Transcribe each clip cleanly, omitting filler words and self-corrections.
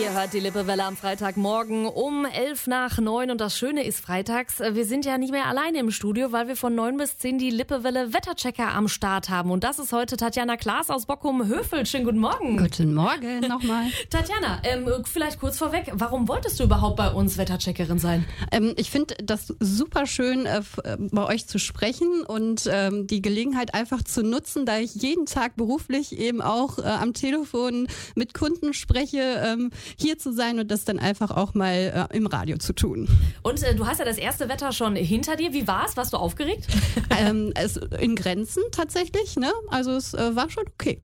Ihr hört die Lippewelle am Freitagmorgen um 8:55 und das Schöne ist freitags, wir sind ja nicht mehr alleine im Studio, weil wir von 9 bis 10 die Lippewelle Wetterchecker am Start haben und das ist heute Tatjana Klaas aus Bockum-Hövel. Schönen guten Morgen. Guten Morgen nochmal. Tatjana, vielleicht kurz vorweg, warum wolltest du überhaupt bei uns Wettercheckerin sein? Ich finde das super schön, bei euch zu sprechen und die Gelegenheit einfach zu nutzen, da ich jeden Tag beruflich eben auch am Telefon mit Kunden spreche, hier zu sein und das dann einfach auch mal im Radio zu tun. Und du hast ja das erste Wetter schon hinter dir. Wie war's? Warst du aufgeregt? Es in Grenzen tatsächlich, ne? Also es war schon okay.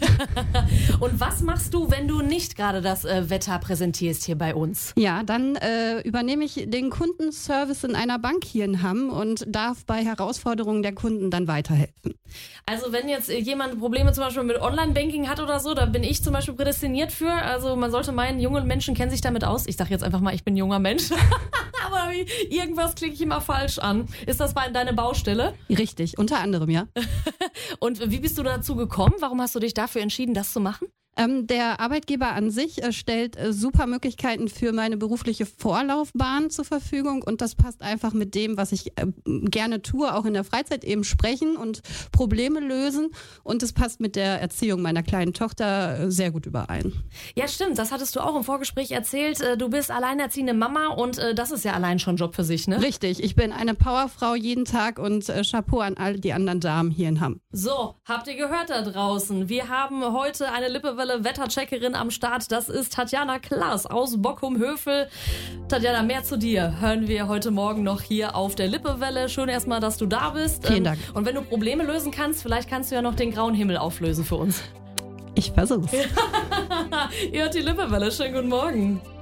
Und was machst du, wenn du nicht gerade das Wetter präsentierst hier bei uns? Ja, dann übernehme ich den Kundenservice in einer Bank hier in Hamm und darf bei Herausforderungen der Kunden dann weiterhelfen. Also wenn jetzt jemand Probleme zum Beispiel mit Online-Banking hat oder so, da bin ich zum Beispiel prädestiniert für. Also man sollte meinen, junge Menschen kennen sich damit aus. Ich sage jetzt einfach mal, ich bin ein junger Mensch. Aber irgendwas klicke ich immer falsch an. Ist das deine Baustelle? Richtig, unter anderem, ja. Und wie bist du dazu gekommen? Warum hast du dich dafür entschieden, das zu machen? Der Arbeitgeber an sich stellt super Möglichkeiten für meine berufliche Vorlaufbahn zur Verfügung und das passt einfach mit dem, was ich gerne tue, auch in der Freizeit eben sprechen und Probleme lösen und es passt mit der Erziehung meiner kleinen Tochter sehr gut überein. Ja, stimmt, das hattest du auch im Vorgespräch erzählt. Du bist alleinerziehende Mama und das ist ja allein schon Job für sich, ne? Richtig, ich bin eine Powerfrau jeden Tag und Chapeau an all die anderen Damen hier in Hamm. So, habt ihr gehört da draußen? Wir haben heute eine Lippewelle-Wettercheckerin am Start. Das ist Tatjana Klaas aus Bockum-Hövel. Tatjana, mehr zu dir hören wir heute Morgen noch hier auf der Lippewelle. Schön erstmal, dass du da bist. Vielen Dank. Und wenn du Probleme lösen kannst, vielleicht kannst du ja noch den grauen Himmel auflösen für uns. Ich versuch's. Ihr hört die Lippewelle. Schönen guten Morgen.